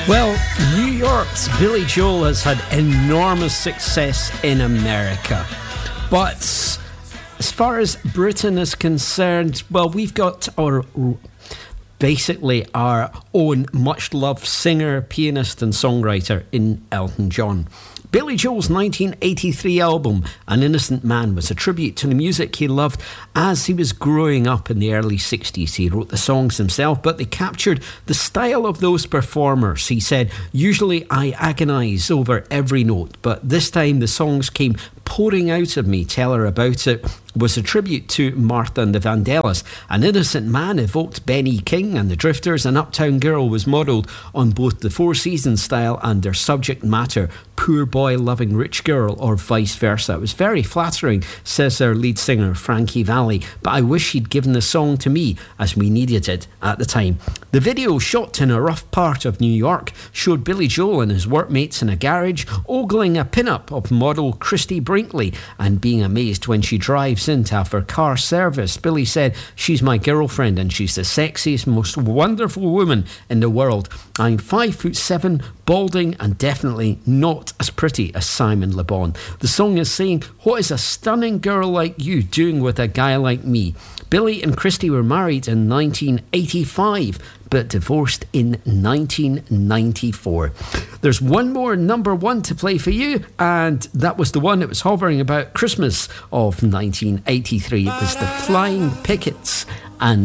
Well, New York's Billy Joel has had enormous success in America. But as far as Britain is concerned, well, we've got our own much-loved singer, pianist and songwriter in Elton John. Billy Joel's 1983 album, An Innocent Man, was a tribute to the music he loved as he was growing up in the early 60s. He wrote the songs himself, but they captured the style of those performers. He said, "Usually I agonise over every note, but this time the songs came pouring out of me. Tell Her About It" was a tribute to Martha and the Vandellas. An Innocent Man evoked Benny King and the Drifters, and Uptown Girl was modelled on both the Four Seasons style and their subject matter, poor boy loving rich girl, or vice versa. It was very flattering, says their lead singer Frankie Valli, but I wish he'd given the song to me as we needed it at the time. The video, shot in a rough part of New York, showed Billy Joel and his workmates in a garage ogling a pin-up of model Christy Brinkley and being amazed when she drives in to have her car serviced. Billy said, "She's my girlfriend and she's the sexiest, most wonderful woman in the world. I'm 5'7", balding and definitely not as pretty as Simon Le Bon." The song is saying, what is a stunning girl like you doing with a guy like me? Billy and Christy were married in 1985 but divorced in 1994. There's one more number one to play for you, and that was the one that was hovering about Christmas of 1983. It was the Flying Pickets and